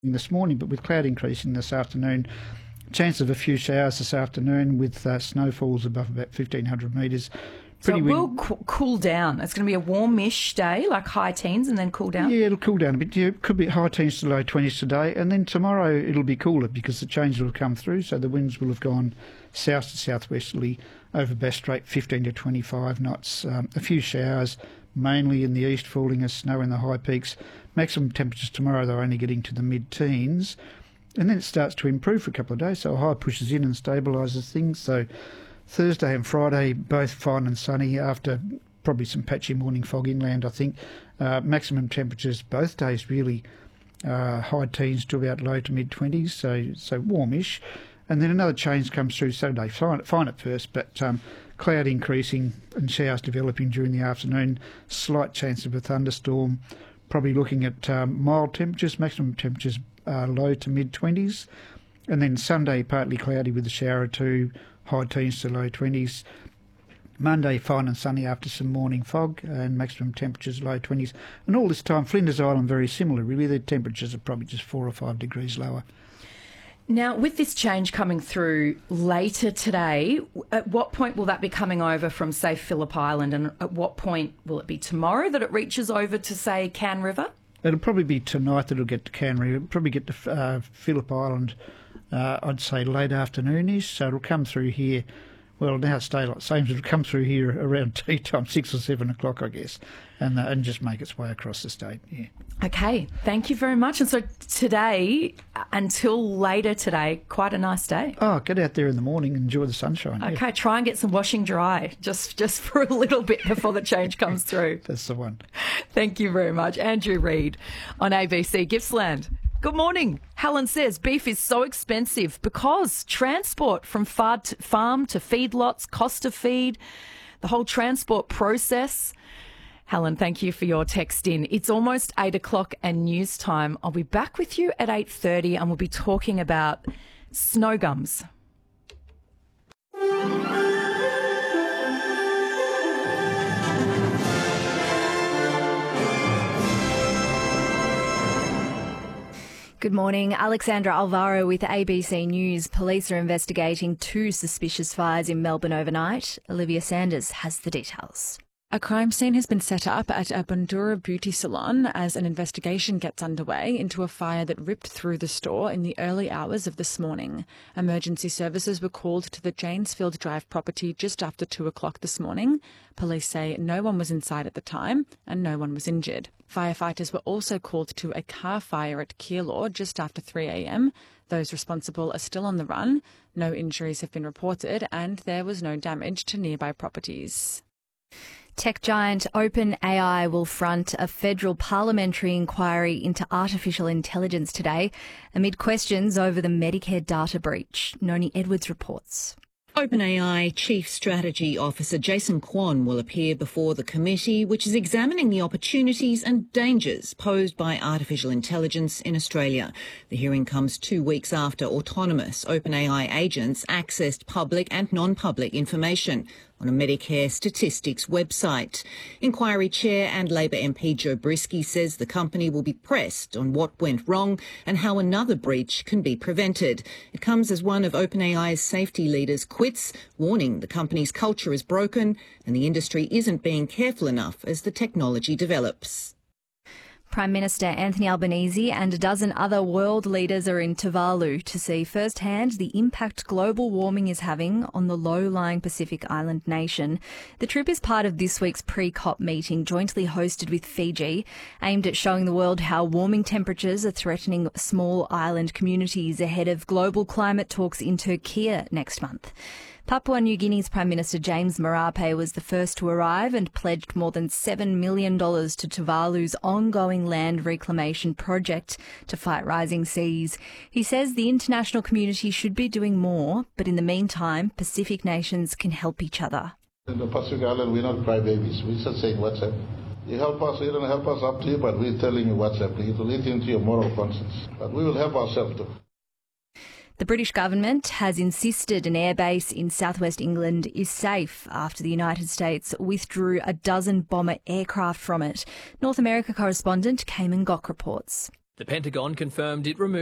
this morning, but with cloud increasing this afternoon, chance of a few showers this afternoon with snowfalls above about 1,500 metres. So it will cool down. It's going to be a warmish day, like high teens, and then cool down? Yeah, it'll cool down a bit. Yeah, it could be high teens to low 20s today, and then tomorrow it'll be cooler because the change will have come through, so the winds will have gone south to southwesterly over Bass Strait, 15 to 25 knots. A few showers, mainly in the east, falling as snow in the high peaks. Maximum temperatures tomorrow, they're only getting to the mid-teens, and then it starts to improve for a couple of days, so high pushes in and stabilises things. So Thursday and Friday, both fine and sunny after probably some patchy morning fog inland, I think. Maximum temperatures both days really high teens to about low to mid-20s, so warmish. And then another change comes through Saturday, fine at first, but cloud increasing and showers developing during the afternoon. Slight chance of a thunderstorm. Probably looking at mild temperatures, maximum temperatures low to mid-20s. And then Sunday, partly cloudy with a shower or two, high teens to low 20s. Monday, fine and sunny after some morning fog, and maximum temperatures low 20s. And all this time, Flinders Island very similar, really. The temperatures are probably just 4 or 5 degrees lower. Now, with this change coming through later today, at what point will that be coming over from, say, Phillip Island, and at what point will it be tomorrow that it reaches over to, say, Cann River? It'll probably be tonight that it'll get to Cann River. It'll probably get to Phillip Island, I'd say late afternoonish, so it'll come through here. Well, now it's daylight savings. It'll come through here around tea time, 6 or 7 o'clock, I guess, and just make its way across the state. Yeah. Okay, thank you very much. And so today, until later today, quite a nice day. Oh, get out there in the morning and enjoy the sunshine. Okay, yeah. Try and get some washing dry just for a little bit before the change comes through. That's the one. Thank you very much. Andrew Reid on ABC Gippsland. Good morning. Helen says beef is so expensive because transport from farm to feedlots, cost of feed, the whole transport process. Helen, thank you for your text in. It's almost 8 o'clock and news time. I'll be back with you at 8:30 and we'll be talking about snow gums. Good morning. Alexandra Alvaro with ABC News. Police are investigating 2 suspicious fires in Melbourne overnight. Olivia Sanders has the details. A crime scene has been set up at a Bundoora beauty salon as an investigation gets underway into a fire that ripped through the store in the early hours of this morning. Emergency services were called to the Janesfield Drive property just after 2 o'clock this morning. Police say no one was inside at the time and no one was injured. Firefighters were also called to a car fire at Keilor just after 3 a.m. Those responsible are still on the run. No injuries have been reported and there was no damage to nearby properties. Tech giant OpenAI will front a federal parliamentary inquiry into artificial intelligence today amid questions over the Medicare data breach. Noni Edwards reports. OpenAI Chief Strategy Officer Jason Kwon will appear before the committee, which is examining the opportunities and dangers posed by artificial intelligence in Australia. The hearing comes 2 weeks after autonomous OpenAI agents accessed public and non-public information on a Medicare statistics website. Inquiry Chair and Labor MP Joe Brisky says the company will be pressed on what went wrong and how another breach can be prevented. It comes as one of OpenAI's safety leaders quits, warning the company's culture is broken and the industry isn't being careful enough as the technology develops. Prime Minister Anthony Albanese and a dozen other world leaders are in Tuvalu to see firsthand the impact global warming is having on the low-lying Pacific island nation. The trip is part of this week's pre-COP meeting jointly hosted with Fiji, aimed at showing the world how warming temperatures are threatening small island communities ahead of global climate talks in Turkey next month. Papua New Guinea's Prime Minister James Marape was the first to arrive and pledged more than $7 million to Tuvalu's ongoing land reclamation project to fight rising seas. He says the international community should be doing more, but in the meantime, Pacific nations can help each other. In the Pacific Island, we're not crybabies. We're just saying what's happening. You help us, you don't help us up to you, but we're telling you what's happening. It will eat into your moral conscience. But we will help ourselves too. The British government has insisted an airbase in southwest England is safe after the United States withdrew a dozen bomber aircraft from it. North America correspondent Cayman Gok reports. The Pentagon confirmed it removed